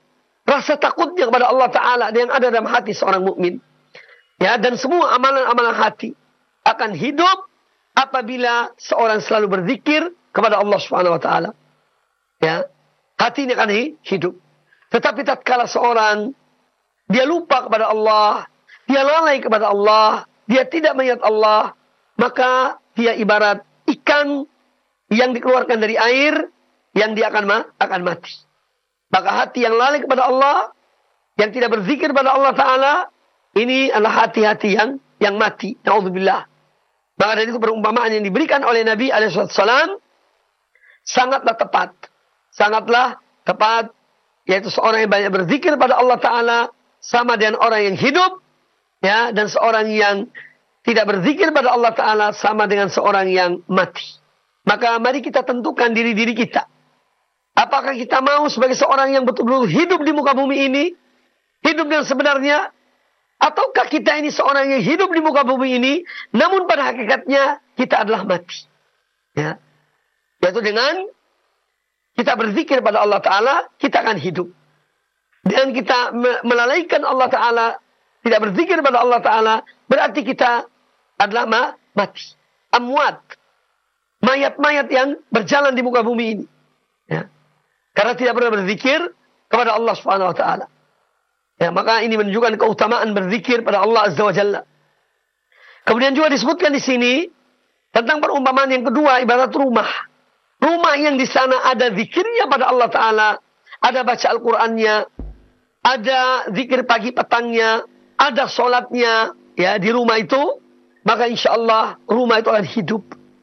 rasa takutnya kepada Allah Ta'ala yang ada dalam hati seorang mukmin. Ya, dan semua amalan-amalan hati akan hidup apabila seorang selalu berzikir kepada Allah Subhanahu wa taala. Ya, hati ini akan hidup. Tetapi tatkala seorang dia lupa kepada Allah, dia lalai kepada Allah, dia tidak mengingat Allah, maka dia ibarat ikan yang dikeluarkan dari air yang dia akan mati. Maka hati yang lalai kepada Allah, yang tidak berzikir pada Allah Ta'ala, ini adalah hati-hati yang mati. Na'udzubillah. Maka dari itu perumpamaan yang diberikan oleh Nabi SAW sangatlah tepat. Sangatlah tepat. Yaitu seorang yang banyak berzikir pada Allah Ta'ala sama dengan orang yang hidup. Ya, dan seorang yang tidak berzikir pada Allah Ta'ala sama dengan seorang yang mati. Maka mari kita tentukan diri-diri kita. Apakah kita mau sebagai seorang yang betul-betul hidup di muka bumi ini? Hidup yang sebenarnya? Ataukah kita ini seorang yang hidup di muka bumi ini, namun pada hakikatnya kita adalah mati. Ya. Yaitu dengan kita berzikir pada Allah Ta'ala, kita akan hidup. Dengan kita melalaikan Allah Ta'ala, tidak berzikir pada Allah Ta'ala, berarti kita adalah mati. Amwat. Mayat-mayat yang berjalan di muka bumi ini. Ya. Karena tidak pernah berzikir kepada Allah Subhanahu wa taala. Ya, maka ini menunjukkan keutamaan berzikir pada Allah Azza wa Jalla. Kemudian juga disebutkan di sini tentang perumpamaan yang kedua, ibarat rumah. Rumah yang di sana ada zikirnya pada Allah Ta'ala, ada baca Al-Qur'annya, ada zikir pagi petangnya, ada sholatnya, ya, di rumah itu, maka insya Allah rumah itu akan hidup.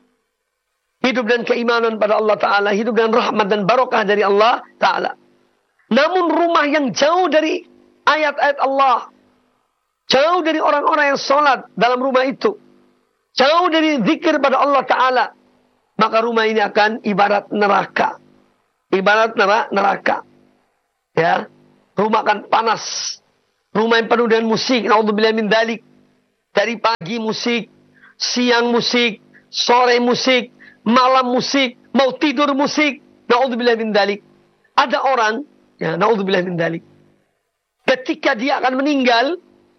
Hidup dan keimanan pada Allah Ta'ala, hidup dan rahmat dan barokah dari Allah Ta'ala. Namun rumah yang jauh dari ayat-ayat Allah, jauh dari orang-orang yang sholat dalam rumah itu, jauh dari zikir pada Allah Ta'ala, maka rumah ini akan ibarat neraka. Ibarat neraka. Ya, rumah akan panas. Rumah yang penuh dengan musik. Na'udzubillah min dzalik. Dari pagi musik, siang musik, sore musik, malam musik, mau tidur musik. Na'udzubillah min dzalik. Ada orang, ya, na'udzubillah min dzalik, ketika dia akan meninggal,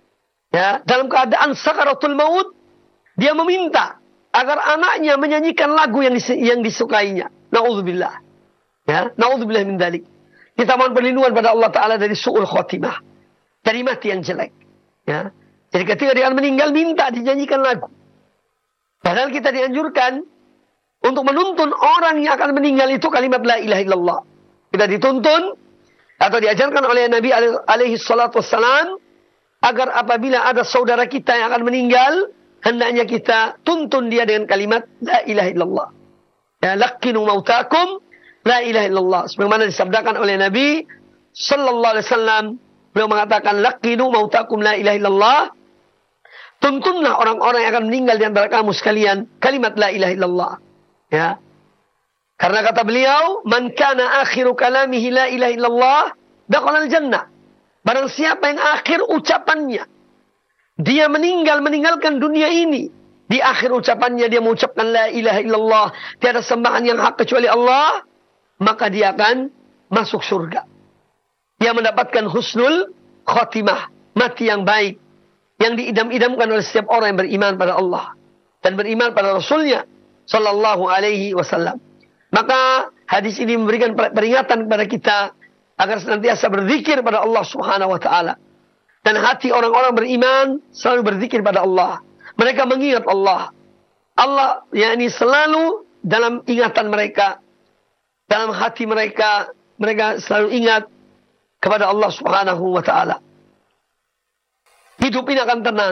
ya, dalam keadaan sakaratul maut, dia meminta agar anaknya menyanyikan lagu yang disukainya. Na'udzubillah. Ya, na'udzubillah min dzalik. Kita mohon perlindungan pada Allah Ta'ala dari su'ul khotimah, dari mati yang jelek. Ya. Jadi ketika dia akan meninggal, minta dinyanyikan lagu. Padahal kita dianjurkan untuk menuntun orang yang akan meninggal itu kalimat la ilaha illallah. Kita dituntun atau diajarkan oleh Nabi alaihi salatu wassalam agar apabila ada saudara kita yang akan meninggal, hendaknya kita tuntun dia dengan kalimat la ilaha illallah. Ya, laqinu mautakum la ilaha illallah. Sebagaimana disabdakan oleh Nabi sallallahu alaihi wasallam, beliau mengatakan laqinu mautakum la ilaha illallah. Tuntunlah orang-orang yang akan meninggal di antara kamu sekalian kalimat la ilaha illallah. Ya. Karena kata beliau, man kana akhiru kalamihi la ilaha illallah dakhala al-jannah. Barang siapa yang akhir ucapannya, dia meninggalkan dunia ini, di akhir ucapannya dia mengucapkan la ilaha illallah, tiada sembahan yang hak kecuali Allah, maka dia akan masuk surga. Dia mendapatkan husnul khotimah, mati yang baik, yang diidam-idamkan oleh setiap orang yang beriman pada Allah dan beriman pada Rasulnya sallallahu alaihi wasallam. Maka hadis ini memberikan peringatan kepada kita agar senantiasa berzikir pada Allah Subhanahu wa taala. Dan hati orang-orang beriman selalu berzikir pada Allah. Mereka mengingat Allah. Allah yakni selalu dalam ingatan mereka, dalam hati mereka, mereka selalu ingat kepada Allah Subhanahu wa taala. Hidup ini akan tenang.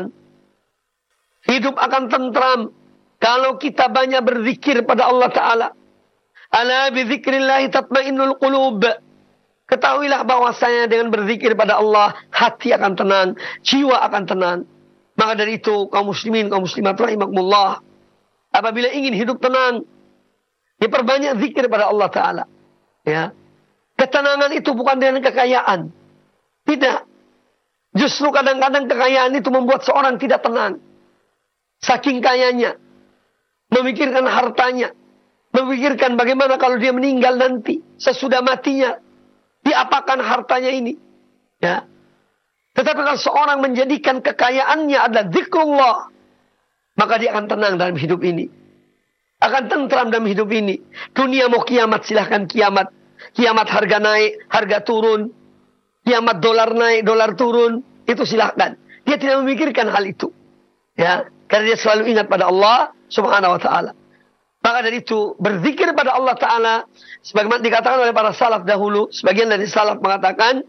Hidup akan tentram kalau kita banyak berzikir pada Allah Ta'ala. Ala bizikrillahi tatmainnul qulub. Ketahuilah bahwasanya dengan berzikir pada Allah, hati akan tenang, jiwa akan tenang. Maka dari itu, kaum muslimin, kaum muslimat rahimakumullah, apabila ingin hidup tenang, diperbanyak zikir pada Allah Ta'ala. Ya. Ketenangan itu bukan dengan kekayaan. Tidak. Justru kadang-kadang kekayaan itu membuat seorang tidak tenang. Saking kayanya. Memikirkan hartanya. Memikirkan bagaimana kalau dia meninggal nanti. Sesudah matinya. Diapakan hartanya ini. Ya. Tetapi kalau seorang menjadikan kekayaannya adalah zikrullah, maka dia akan tenang dalam hidup ini. Akan tentram dalam hidup ini. Dunia mau kiamat, silahkan kiamat. Kiamat harga naik, harga turun. Kiamat dolar naik, dolar turun. Itu silahkan. Dia tidak memikirkan hal itu. Ya, karena dia selalu ingat pada Allah Subhanahu wa ta'ala. Maka dari itu berzikir pada Allah Ta'ala, sebagaimana dikatakan oleh para salaf dahulu, sebagian dari salaf mengatakan,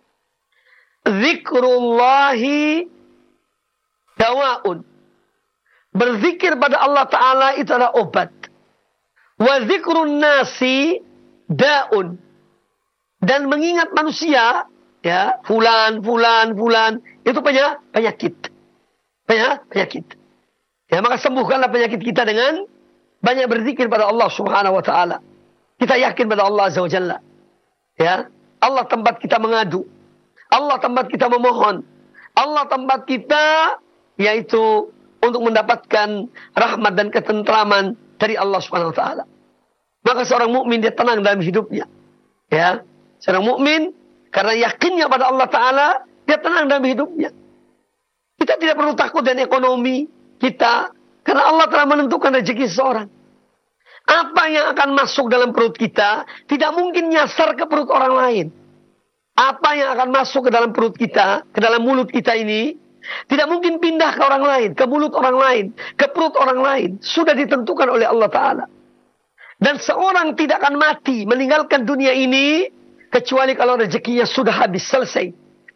zikrullahi dawa'un. Berzikir pada Allah Ta'ala itu adalah obat. Wa zikrun nasi da'un. Dan mengingat manusia, ya, fulan, itu penyakit. Penyakit. Ya, maka sembuhkanlah penyakit kita dengan banyak berzikir pada Allah Subhanahu wa ta'ala. Kita yakin pada Allah Azza wa Jalla. Ya, Allah tempat kita mengadu. Allah tempat kita memohon. Allah tempat kita yaitu untuk mendapatkan rahmat dan ketentraman dari Allah Subhanahu wa taala. Maka seorang mukmin dia tenang dalam hidupnya. Ya, seorang mukmin karena yakinnya pada Allah Ta'ala, dia tenang dalam hidupnya. Kita tidak perlu takut dengan ekonomi kita, karena Allah telah menentukan rezeki seseorang. Apa yang akan masuk dalam perut kita, tidak mungkin nyasar ke perut orang lain. Apa yang akan masuk ke dalam perut kita, ke dalam mulut kita ini, tidak mungkin pindah ke orang lain, ke mulut orang lain, ke perut orang lain. Sudah ditentukan oleh Allah Ta'ala. Dan seorang tidak akan mati, meninggalkan dunia ini, kecuali kalau rezekinya sudah habis, selesai.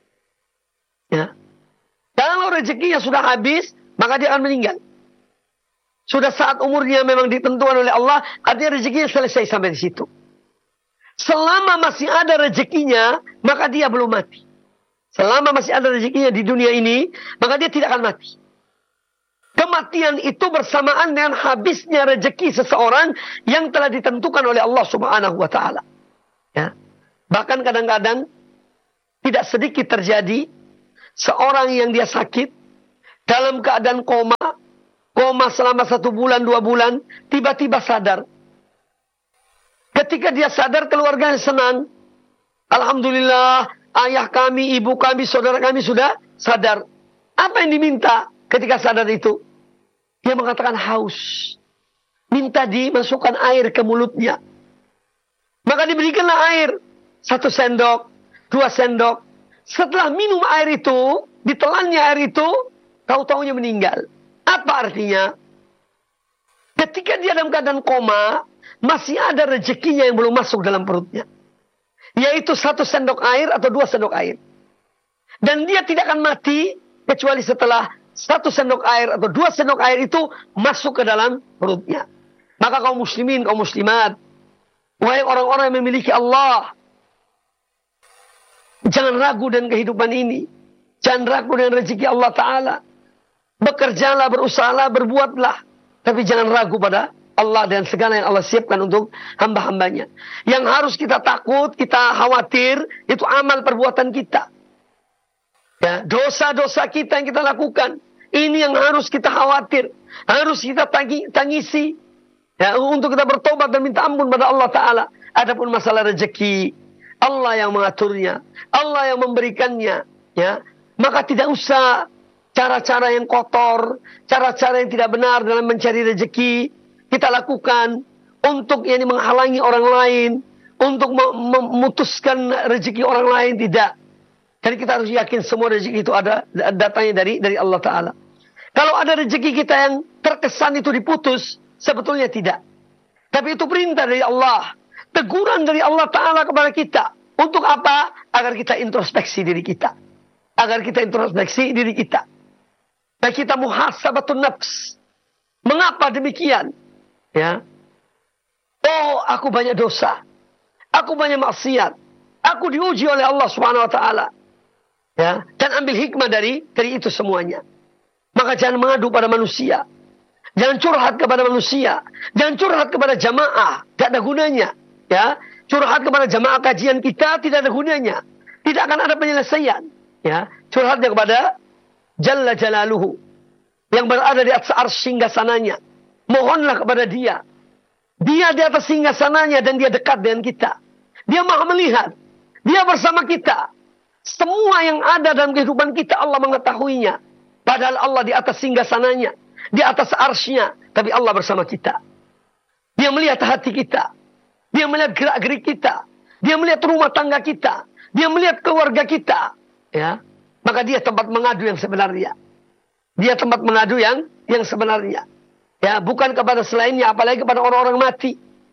Ya. Kalau rezekinya sudah habis, maka dia akan meninggal. Sudah saat umurnya memang ditentukan oleh Allah, artinya rezekinya selesai sampai di situ. Selama masih ada rezekinya, maka dia belum mati. Selama masih ada rezekinya di dunia ini, maka dia tidak akan mati. Kematian itu bersamaan dengan habisnya rezeki seseorang yang telah ditentukan oleh Allah Subhanahu wa ta'ala. Ya. Bahkan kadang-kadang tidak sedikit terjadi seorang yang dia sakit dalam keadaan koma selama 1 bulan, 2 bulan, tiba-tiba sadar. Ketika dia sadar, keluarganya senang. Alhamdulillah, ayah kami, ibu kami, saudara kami sudah sadar. Apa yang diminta ketika sadar itu? Dia mengatakan haus. Minta dimasukkan air ke mulutnya. Maka diberikanlah air. 1 sendok, 2 sendok. Setelah minum air itu, ditelannya air itu, tahu-tahunya meninggal. Apa artinya? Ketika dia dalam keadaan koma, masih ada rezekinya yang belum masuk dalam perutnya. Yaitu 1 sendok air atau 2 sendok air. Dan dia tidak akan mati, kecuali setelah 1 sendok air atau 2 sendok air itu masuk ke dalam perutnya. Maka kaum muslimin, kaum muslimat, wahai orang-orang yang memiliki Allah, jangan ragu dengan kehidupan ini. Jangan ragu dengan rezeki Allah Ta'ala. Bekerjalah, berusahalah, berbuatlah. Tapi jangan ragu pada Allah dan segala yang Allah siapkan untuk hamba-hambanya. Yang harus kita takut, kita khawatir, itu amal perbuatan kita. Ya, dosa-dosa kita yang kita lakukan. Ini yang harus kita khawatir. Harus kita tangisi. Ya, untuk kita bertobat dan minta ampun pada Allah Ta'ala. Adapun masalah rezeki, Allah yang mengaturnya. Allah yang memberikannya. Ya, maka tidak usah cara-cara yang kotor, cara-cara yang tidak benar dalam mencari rezeki kita lakukan untuk menghalangi orang lain, untuk memutuskan rezeki orang lain, tidak. Jadi kita harus yakin semua rezeki itu ada datangnya dari Allah Ta'ala. Kalau ada rezeki kita yang terkesan itu diputus, sebetulnya tidak. Tapi itu perintah dari Allah, teguran dari Allah Ta'ala kepada kita. Untuk apa? Agar kita introspeksi diri kita. Agar kita introspeksi diri kita. Dan kita muhasabatun nafs. Mengapa demikian? Ya. Oh, aku banyak dosa. Aku banyak maksiat. Aku diuji oleh Allah Subhanahu wa taala. Ya, dan ambil hikmah dari itu semuanya. Maka jangan mengadu pada manusia. Jangan curhat kepada manusia. Jangan curhat kepada jamaah, tidak ada gunanya. Ya, curhat kepada jamaah kajian kita tidak ada gunanya. Tidak akan ada penyelesaian. Ya, curhatnya kepada Jalla Jalaluhu, yang berada di atas arsy singgasananya. Mohonlah kepada dia. Dia di atas singgasananya dan dia dekat dengan kita. Dia maha melihat. Dia bersama kita. Semua yang ada dalam kehidupan kita Allah mengetahuinya. Padahal Allah di atas singgasananya, di atas arsy-Nya, tapi Allah bersama kita. Dia melihat hati kita, dia melihat gerak-gerik kita, dia melihat rumah tangga kita, dia melihat keluarga kita. Ya, maka dia tempat mengadu yang sebenarnya. Dia tempat mengadu yang sebenarnya. Ya, bukan kepada selainnya, apalagi kepada orang-orang mati.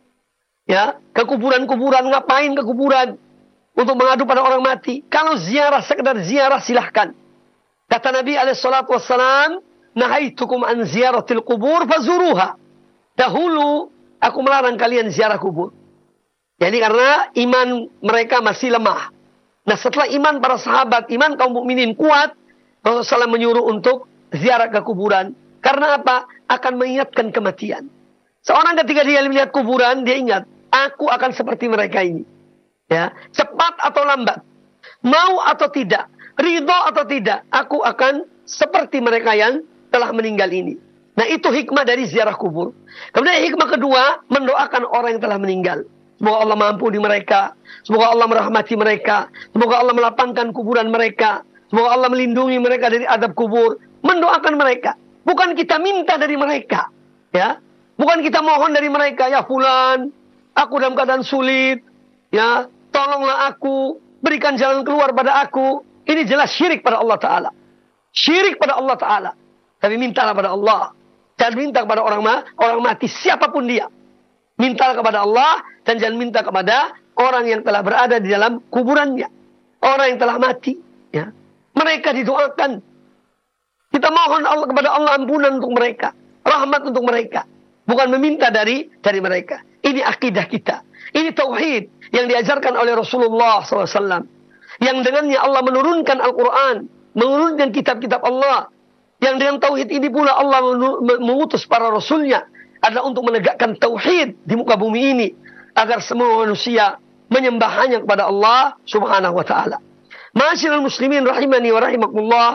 Ya, ke kuburan-kuburan, ngapain ke kuburan? Untuk mengadu pada orang mati. Kalau ziarah, sekedar ziarah silahkan. Kata Nabi SAW, nahaitukum an ziaratil kubur fazuruha. Dahulu aku melarang kalian ziarah kubur. Jadi karena iman mereka masih lemah. Nah setelah iman para sahabat, iman kaum mukminin kuat, Rasulullah SAW menyuruh untuk ziarah ke kuburan. Karena apa? Akan mengingatkan kematian. Seorang ketika dia melihat kuburan, dia ingat, aku akan seperti mereka ini. Ya, cepat atau lambat, mau atau tidak, ridho atau tidak, aku akan seperti mereka yang telah meninggal ini. Nah itu hikmah dari ziarah kubur. Kemudian hikmah kedua, mendoakan orang yang telah meninggal. Semoga Allah mengampuni mereka, semoga Allah merahmati mereka, semoga Allah melapangkan kuburan mereka, semoga Allah melindungi mereka dari adab kubur. Mendoakan mereka, bukan kita minta dari mereka, ya, bukan kita mohon dari mereka, ya fulan, aku dalam keadaan sulit, ya, tolonglah aku, berikan jalan keluar pada aku. Ini jelas syirik pada Allah Ta'ala. Syirik pada Allah Ta'ala. Tapi mintalah pada Allah. Jangan minta kepada orang mati, siapapun dia. Mintalah kepada Allah, dan jangan minta kepada orang yang telah berada di dalam kuburannya. Orang yang telah mati. Ya. Mereka didoakan. Kita mohon Allah kepada Allah ampunan untuk mereka. Rahmat untuk mereka. Bukan meminta dari mereka. Ini akidah kita. Ini tauhid yang diajarkan oleh Rasulullah SAW. Yang dengannya Allah menurunkan Al-Quran. Menurunkan kitab-kitab Allah. Yang dengan tauhid ini pula Allah mengutus para rasulnya. Adalah untuk menegakkan tauhid di muka bumi ini. Agar semua manusia menyembah hanya kepada Allah Subhanahu wa ta'ala. Ma'asyiral muslimin rahimani wa rahimakumullah.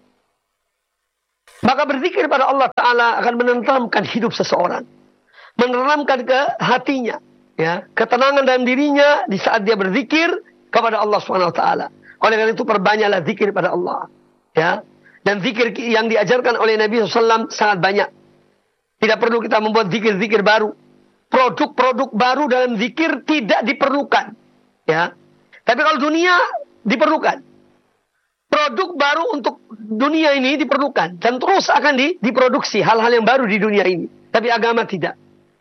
Maka berzikir pada Allah Ta'ala akan menenteramkan hidup seseorang. Menenteramkan ke hatinya. Ya, ketenangan dalam dirinya di saat dia berzikir kepada Allah Subhanahu wa taala. Oleh karena itu perbanyaklah zikir pada Allah. Ya. Dan zikir yang diajarkan oleh Nabi SAW sangat banyak. Tidak perlu kita membuat zikir-zikir baru. Produk-produk baru dalam zikir tidak diperlukan. Ya. Tapi kalau dunia diperlukan. Produk baru untuk dunia ini diperlukan. Dan terus akan diproduksi hal-hal yang baru di dunia ini. Tapi agama tidak.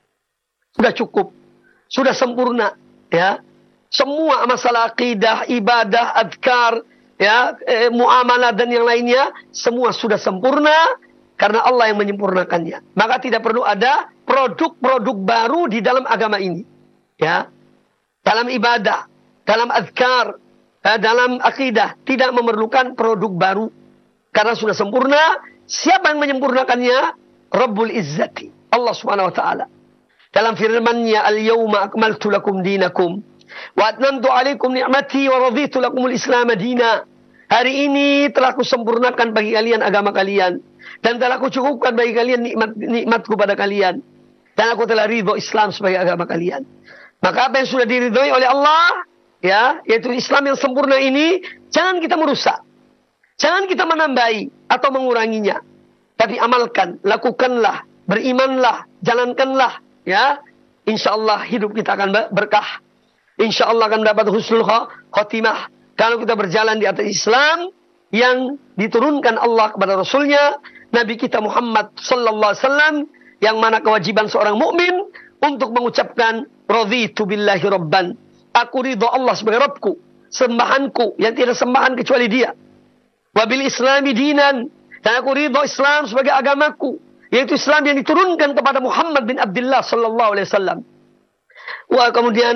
Sudah cukup. Sudah sempurna, ya. Semua masalah akidah, ibadah, adkar, ya, muamalah dan yang lainnya, semua sudah sempurna karena Allah yang menyempurnakannya. Maka tidak perlu ada produk-produk baru di dalam agama ini, ya. Dalam ibadah, dalam adkar, dalam akidah tidak memerlukan produk baru karena sudah sempurna. Siapa yang menyempurnakannya? Rabbul Izzati, Allah Subhanahu wa taala. Dalam firman-Nya, al-yawma akmaltu lakum dinakum wa atmamtu alaikum ni'mati wa raditu lakumul Islam madina. Hari ini telah kusempurnakan bagi kalian agama kalian dan telah kucukupkan bagi kalian nikmatku pada kalian dan aku telah ridho Islam sebagai agama kalian. Maka apa yang sudah diridhoi oleh Allah, ya, yaitu Islam yang sempurna ini, jangan kita merusak. Jangan kita menambahi atau menguranginya. Tapi amalkan, lakukanlah, berimanlah, jalankanlah. Ya, insya Allah hidup kita akan berkah. Insya Allah akan dapat husnul khotimah. Kalau kita berjalan di atas Islam yang diturunkan Allah kepada Rasulnya, Nabi kita Muhammad Sallallahu Alaihi Wasallam, yang mana kewajiban seorang mukmin untuk mengucapkan raditu billahi rabban. Aku ridho Allah sebagai Rabbku, sembahanku yang tidak sembahan kecuali Dia. Wabil Islami dinan, dan aku ridho Islam sebagai agamaku, yaitu Islam yang diturunkan kepada Muhammad bin Abdullah sallallahu alaihi wasallam. Kemudian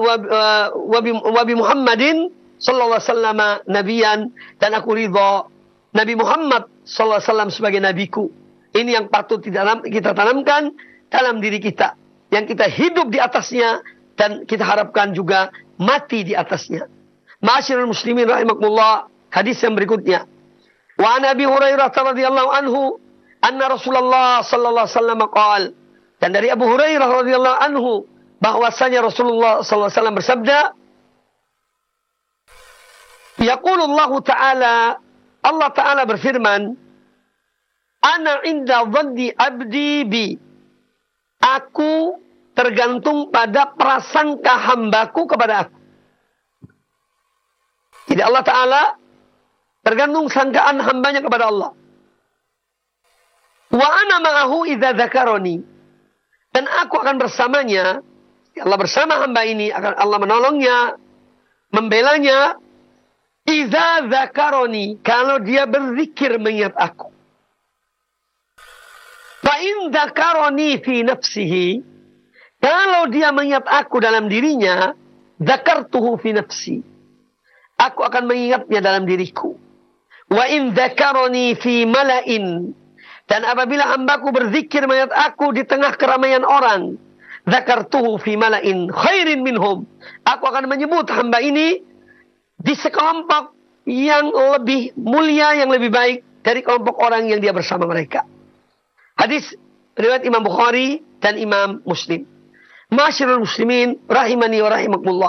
wa bi Muhammadin sallallahu alaihi wasallam nabiyan, dan aku ridha Nabi Muhammad sallallahu alaihi wasallam sebagai nabiku. Ini yang patut kita tanamkan dalam diri kita, yang kita hidup di atasnya dan kita harapkan juga mati di atasnya. Ma'asyiral muslimin rahimakumullah, hadis yang berikutnya. Wa an Abi Hurairah radhiyallahu anhu anna Rasulullah sallallahu alaihi wasallam qaal, dan dari Abu Hurairah radhiyallahu anhu bahwasanya Rasulullah sallallahu alaihi wasallam bersabda, Yaqulullahu ta'ala, Allah Ta'ala berfirman, Ana inda dhanni abdi bi. Aku tergantung pada prasangka hambaku kepada aku. Jadi Allah Ta'ala tergantung sangkaan hambanya kepada Allah. Wa ana ma'ahu idza dzakaroni. Dan aku akan bersamanya. Allah bersama hamba ini, akan Allah menolongnya, membelanya. Idza dzakaroni, kalau dia berzikir mengingat aku. Fa in dzakaroni fi nafsihi, kalau dia mengingat aku dalam dirinya, dzakartuhu fi nafsi. Aku akan mengingatnya dalam diriku. Wa in dzakaroni fi mala'in, dan apabila hambaku berzikir mengingat aku di tengah keramaian orang, dzakartuhu fi mala'in khairin minhum. Aku akan menyebut hamba ini di sekelompok yang lebih mulia, yang lebih baik dari kelompok orang yang dia bersama mereka. Hadis riwayat Imam Bukhari dan Imam Muslim. Ma'asyiral muslimin rahimani wa rahimakumullah.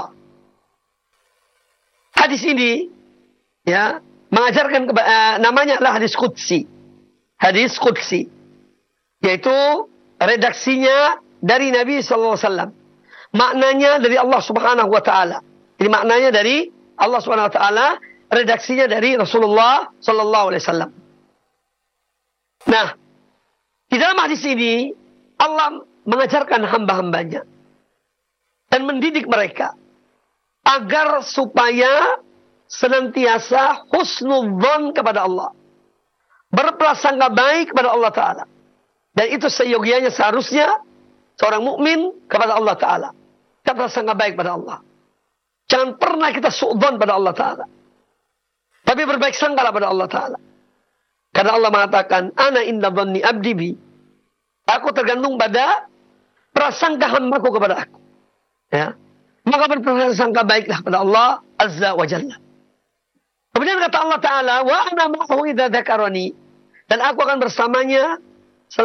Hadis ini ya mengajarkan namanya adalah hadis qudsi. Hadis qudsi, yaitu redaksinya dari Nabi sallallahu alaihi wasallam. Maknanya dari Allah Subhanahu wa taala. Jadi maknanya dari Allah Subhanahu wa taala, redaksinya dari Rasulullah sallallahu alaihi wasallam. Nah, di dalam hadis ini Allah mengajarkan hamba-hambanya dan mendidik mereka agar supaya senantiasa husnudzon kepada Allah, berprasangka baik kepada Allah Ta'ala. Dan itu seyogianya seharusnya seorang mukmin kepada Allah Ta'ala. Kita berprasangka baik kepada Allah. Jangan pernah kita su'dzon pada Allah Ta'ala, tapi berbaik sangkalah pada Allah Ta'ala. Karena Allah mengatakan, Ana inda dhanni abdi bi. Aku tergantung pada prasangka hambaku kepada aku. Ya. Maka berprasangka baiklah pada Allah Azza wa Jalla. Kemudian kata Allah Ta'ala, Wa ana ma'ahu idza dzakarani. Dan aku akan bersamanya